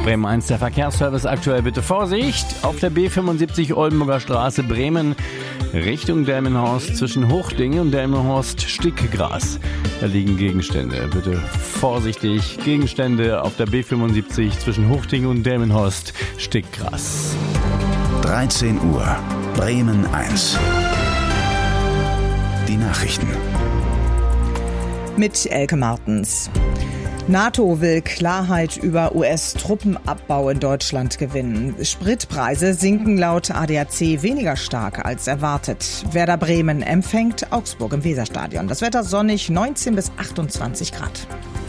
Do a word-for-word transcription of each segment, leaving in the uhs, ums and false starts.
Bremen eins, der Verkehrsservice aktuell. Bitte Vorsicht auf der B fünfundsiebzig Oldenburger Straße Bremen Richtung Delmenhorst zwischen Hochding und Delmenhorst Stickgras. Da liegen Gegenstände. Bitte vorsichtig. Gegenstände auf der B fünfundsiebzig zwischen Hochding und Delmenhorst Stickgras. dreizehn Uhr. Bremen eins. Die Nachrichten. Mit Elke Martens. NATO will Klarheit über U S-Truppenabbau in Deutschland gewinnen. Spritpreise sinken laut A D A C weniger stark als erwartet. Werder Bremen empfängt Augsburg im Weserstadion. Das Wetter sonnig, neunzehn bis achtundzwanzig Grad.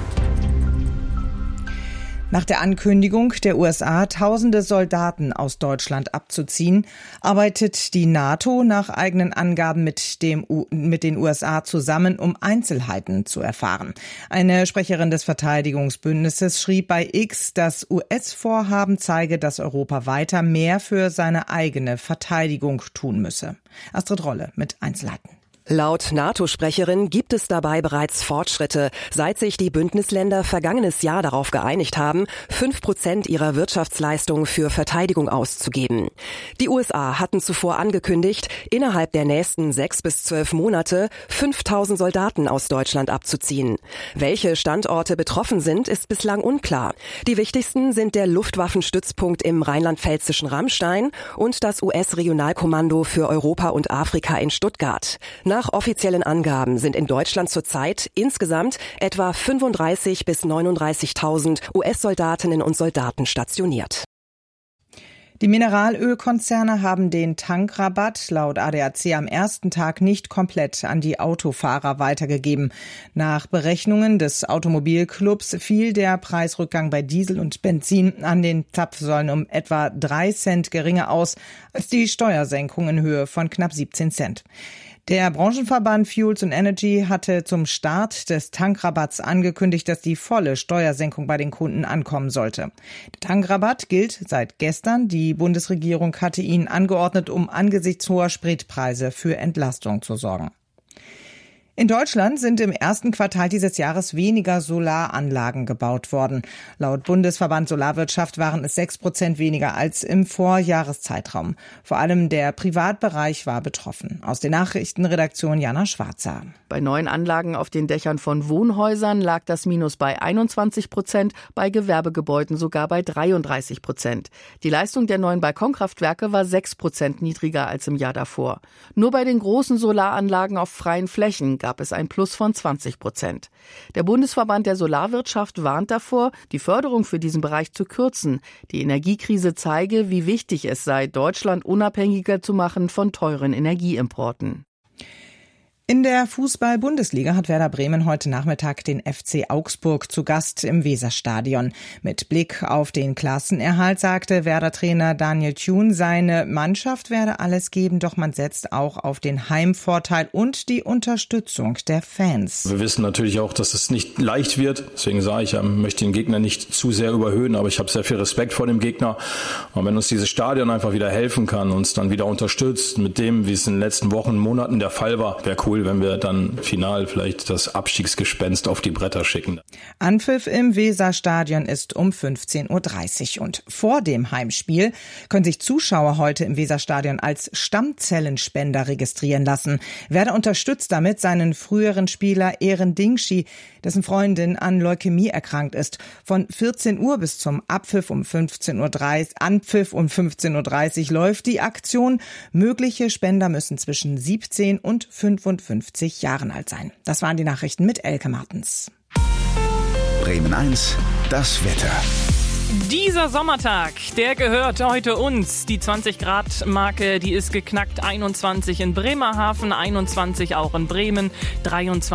Nach der Ankündigung der U S A, tausende Soldaten aus Deutschland abzuziehen, arbeitet die NATO nach eigenen Angaben mit, dem U- mit den U S A zusammen, um Einzelheiten zu erfahren. Eine Sprecherin des Verteidigungsbündnisses schrieb bei X, das U S-Vorhaben zeige, dass Europa weiter mehr für seine eigene Verteidigung tun müsse. Astrid Rolle mit Einzelheiten. Laut NATO-Sprecherin gibt es dabei bereits Fortschritte, seit sich die Bündnisländer vergangenes Jahr darauf geeinigt haben, fünf Prozent ihrer Wirtschaftsleistung für Verteidigung auszugeben. Die U S A hatten zuvor angekündigt, innerhalb der nächsten sechs bis zwölf Monate fünftausend Soldaten aus Deutschland abzuziehen. Welche Standorte betroffen sind, ist bislang unklar. Die wichtigsten sind der Luftwaffenstützpunkt im rheinland-pfälzischen Ramstein und das U S-Regionalkommando für Europa und Afrika in Stuttgart. Nach offiziellen Angaben sind in Deutschland zurzeit insgesamt etwa fünfunddreißigtausend bis neununddreißigtausend U S-Soldatinnen und Soldaten stationiert. Die Mineralölkonzerne haben den Tankrabatt laut A D A C am ersten Tag nicht komplett an die Autofahrer weitergegeben. Nach Berechnungen des Automobilclubs fiel der Preisrückgang bei Diesel und Benzin an den Zapfsäulen um etwa drei Cent geringer aus als die Steuersenkung in Höhe von knapp siebzehn Cent. Der Branchenverband Fuels and Energy hatte zum Start des Tankrabatts angekündigt, dass die volle Steuersenkung bei den Kunden ankommen sollte. Der Tankrabatt gilt seit gestern. Die Bundesregierung hatte ihn angeordnet, um angesichts hoher Spritpreise für Entlastung zu sorgen. In Deutschland sind im ersten Quartal dieses Jahres weniger Solaranlagen gebaut worden. Laut Bundesverband Solarwirtschaft waren es sechs Prozent weniger als im Vorjahreszeitraum. Vor allem der Privatbereich war betroffen. Aus der Nachrichtenredaktion Jana Schwarzer. Bei neuen Anlagen auf den Dächern von Wohnhäusern lag das Minus bei einundzwanzig Prozent, bei Gewerbegebäuden sogar bei dreiunddreißig Prozent. Die Leistung der neuen Balkonkraftwerke war sechs Prozent niedriger als im Jahr davor. Nur bei den großen Solaranlagen auf freien Flächen gab es ein Plus von zwanzig Prozent. Der Bundesverband der Solarwirtschaft warnt davor, die Förderung für diesen Bereich zu kürzen. Die Energiekrise zeige, wie wichtig es sei, Deutschland unabhängiger zu machen von teuren Energieimporten. In der Fußball-Bundesliga hat Werder Bremen heute Nachmittag den F C Augsburg zu Gast im Weserstadion. Mit Blick auf den Klassenerhalt sagte Werder-Trainer Daniel Thun, seine Mannschaft werde alles geben, doch man setzt auch auf den Heimvorteil und die Unterstützung der Fans. Wir wissen natürlich auch, dass es nicht leicht wird. Deswegen sage ich, ich möchte den Gegner nicht zu sehr überhöhen, aber ich habe sehr viel Respekt vor dem Gegner. Und wenn uns dieses Stadion einfach wieder helfen kann, uns dann wieder unterstützt mit dem, wie es in den letzten Wochen, Monaten der Fall war, wäre cool, wenn wir dann final vielleicht das Abstiegsgespenst auf die Bretter schicken. Anpfiff im Weserstadion ist um fünfzehn Uhr dreißig und vor dem Heimspiel können sich Zuschauer heute im Weserstadion als Stammzellenspender registrieren lassen. Werder unterstützt damit seinen früheren Spieler Eren Dingschi, dessen Freundin an Leukämie erkrankt ist. Von vierzehn Uhr bis zum Abpfiff um fünfzehn Uhr dreißig, Anpfiff um fünfzehn Uhr dreißig läuft die Aktion. Mögliche Spender müssen zwischen siebzehn und fünfundfünfzig Jahren alt sein. Das waren die Nachrichten mit Elke Martens. Bremen eins, das Wetter. Dieser Sommertag, der gehört heute uns. Die zwanzig Grad Marke, die ist geknackt. einundzwanzig in Bremerhaven, einundzwanzig auch in Bremen, dreiundzwanzig